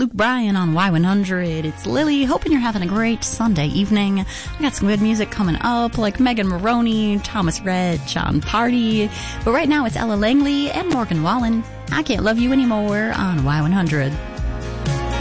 Luke Bryan on Y100. It's Lily, hoping you're having a great Sunday evening. I got some good music coming up, like Megan Maroney, Thomas Rhett, John Party. But right now it's Ella Langley and Morgan Wallen. I Can't Love You Anymore on Y100.